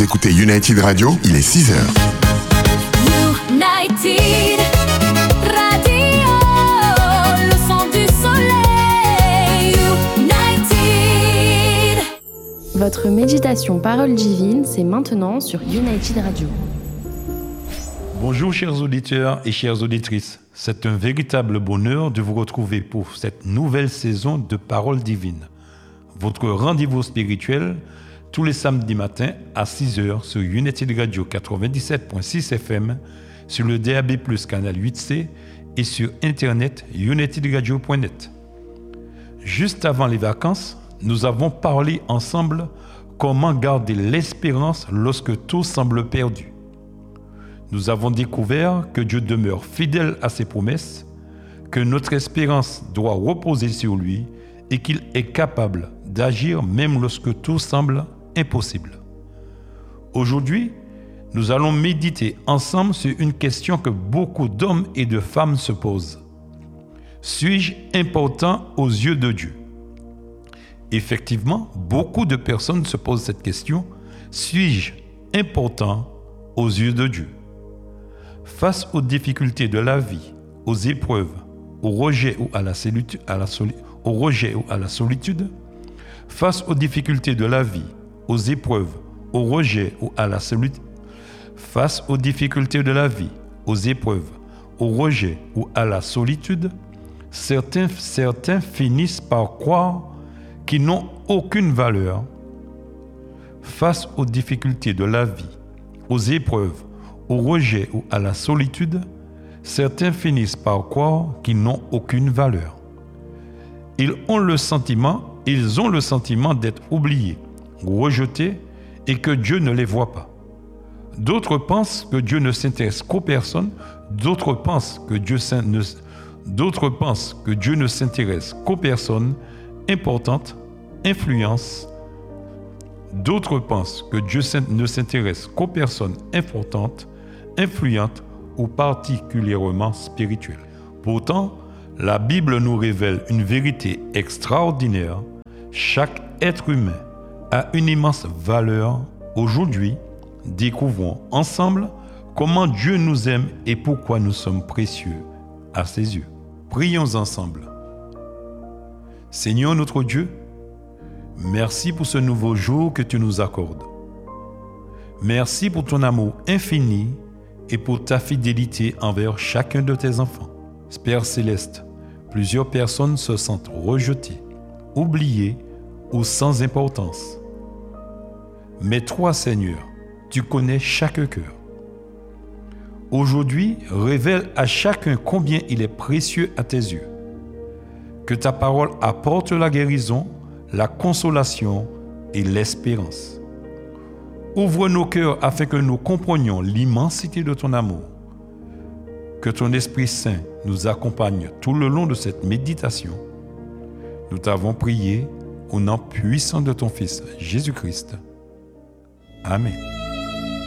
écoutez United Radio, il est 6h. United Radio, le son du soleil. United. Votre méditation parole divine, c'est maintenant sur United Radio. Bonjour chers auditeurs et chères auditrices. C'est un véritable bonheur de vous retrouver pour cette nouvelle saison de Parole divine. Votre rendez-vous spirituel tous les samedis matins à 6h sur United Radio 97.6 FM, sur le DAB+, canal 8C et sur internet unitedradio.net. Juste avant les vacances, nous avons parlé ensemble comment garder l'espérance lorsque tout semble perdu. Nous avons découvert que Dieu demeure fidèle à ses promesses, que notre espérance doit reposer sur lui et qu'il est capable d'agir même lorsque tout semble impossible. Aujourd'hui, nous allons méditer ensemble sur une question que beaucoup d'hommes et de femmes se posent. Suis-je important aux yeux de Dieu ? Effectivement, beaucoup de personnes se posent cette question. Suis-je important aux yeux de Dieu ? Face aux difficultés de la vie, aux épreuves, au rejet ou à la solitude, face aux difficultés de la vie, aux épreuves, au rejet ou à la solitude, face aux difficultés de la vie, aux épreuves, au rejet ou à la solitude, certains finissent par croire qu'ils n'ont aucune valeur. Face aux difficultés de la vie, aux épreuves, au rejet ou à la solitude, certains finissent par croire qu'ils n'ont aucune valeur. Ils ont le sentiment d'être oubliés, rejetés et que Dieu ne les voit pas. D'autres pensent que Dieu ne s'intéresse qu'aux personnes, d'autres pensent que Dieu ne s'intéresse qu'aux personnes importantes, influentes. D'autres pensent que Dieu ne s'intéresse qu'aux personnes importantes, influentes ou particulièrement spirituelles. Pourtant, la Bible nous révèle une vérité extraordinaire. Chaque être humain a une immense valeur. Aujourd'hui, découvrons ensemble comment Dieu nous aime et pourquoi nous sommes précieux à ses yeux. Prions ensemble. Seigneur notre Dieu, merci pour ce nouveau jour que tu nous accordes. Merci pour ton amour infini et pour ta fidélité envers chacun de tes enfants. Père céleste, plusieurs personnes se sentent rejetées, oubliées ou sans importance. Mais toi, Seigneur, tu connais chaque cœur. Aujourd'hui, révèle à chacun combien il est précieux à tes yeux. Que ta parole apporte la guérison, la consolation et l'espérance. Ouvre nos cœurs afin que nous comprenions l'immensité de ton amour. Que ton Esprit Saint nous accompagne tout le long de cette méditation. Nous t'avons prié au nom puissant de ton Fils Jésus-Christ. Amen.